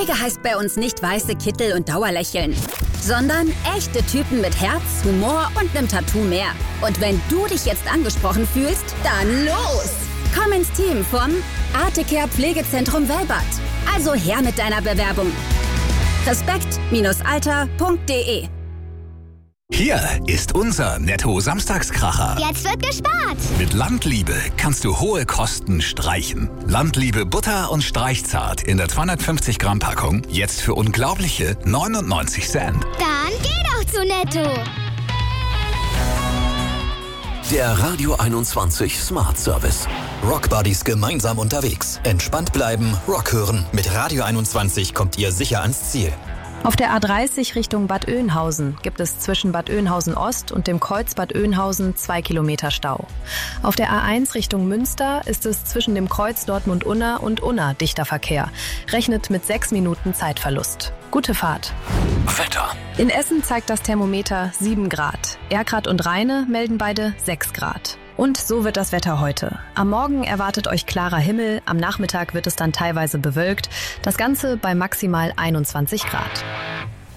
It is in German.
Pflege heißt bei uns nicht weiße Kittel und Dauerlächeln, sondern echte Typen mit Herz, Humor und einem Tattoo mehr. Und wenn du dich jetzt angesprochen fühlst, dann los! Komm ins Team vom Artecare Pflegezentrum Wellbad. Also her mit deiner Bewerbung. Respekt-alter.de. Hier ist unser Netto-Samstagskracher. Jetzt wird gespart. Mit Landliebe kannst du hohe Kosten streichen. Landliebe Butter und Streichzart in der 250 Gramm Packung jetzt für unglaubliche 99 Cent. Dann geh doch zu Netto. Der Radio 21 Smart Service. Rock Buddies gemeinsam unterwegs. Entspannt bleiben, Rock hören. Mit Radio 21 kommt ihr sicher ans Ziel. Auf der A30 Richtung Bad Oeynhausen gibt es zwischen Bad Oeynhausen Ost und dem Kreuz Bad Oeynhausen 2 Kilometer Stau. Auf der A1 Richtung Münster ist es zwischen dem Kreuz Dortmund-Unna und Unna dichter Verkehr. Rechnet mit 6 Minuten Zeitverlust. Gute Fahrt. Wetter. In Essen zeigt das Thermometer 7 Grad. Erkrath und Rheine melden beide 6 Grad. Und so wird das Wetter heute. Am Morgen erwartet euch klarer Himmel, am Nachmittag wird es dann teilweise bewölkt. Das Ganze bei maximal 21 Grad.